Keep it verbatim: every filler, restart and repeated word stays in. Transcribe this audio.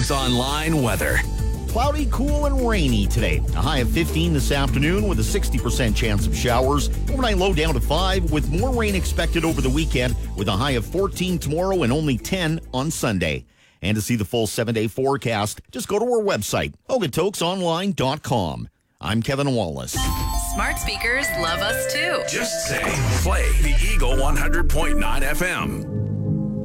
Okotoks Online weather. Cloudy, cool, and rainy today. A high of fifteen this afternoon with a sixty percent chance of showers. Overnight low down to five with more rain expected over the weekend with a high of fourteen tomorrow and only ten on Sunday. And to see the full seven-day forecast, just go to our website, Okotoks Online dot com. I'm Kevin Wallace. Smart speakers love us too. Just say, play the Eagle one hundred point nine F M.